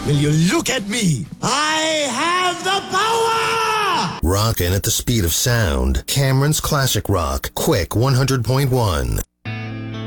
Will you look at me? I have the power! Rockin' at the speed of sound. Cameron's Classic Rock. Quick 100.1.